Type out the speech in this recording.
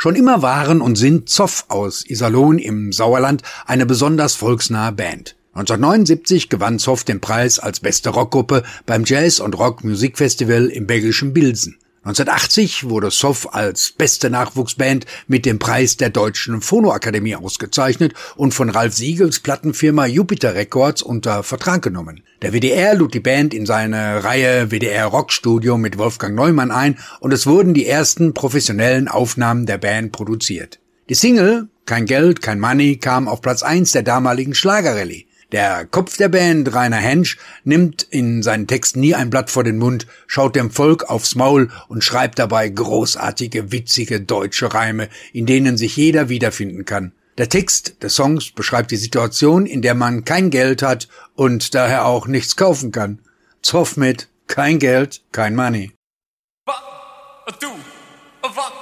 Schon immer waren und sind Zoff aus Iserlohn im Sauerland eine besonders volksnahe Band. 1979 gewann Zoff den Preis als beste Rockgruppe beim Jazz- und Rock-Musikfestival im belgischen Bilsen. 1980 wurde Zoff als beste Nachwuchsband mit dem Preis der Deutschen Phonoakademie ausgezeichnet und von Ralf Siegels Plattenfirma Jupiter Records unter Vertrag genommen. Der WDR lud die Band in seine Reihe WDR Rockstudio mit Wolfgang Neumann ein und es wurden die ersten professionellen Aufnahmen der Band produziert. Die Single Kein Geld, kein Money kam auf Platz 1 der damaligen Schlagerrallye. Der Kopf der Band, Rainer Hensch, nimmt in seinen Texten nie ein Blatt vor den Mund, schaut dem Volk aufs Maul und schreibt dabei großartige, witzige deutsche Reime, in denen sich jeder wiederfinden kann. Der Text des Songs beschreibt die Situation, in der man kein Geld hat und daher auch nichts kaufen kann. Zoff mit Kein Geld, kein Money. 1, 2, 1,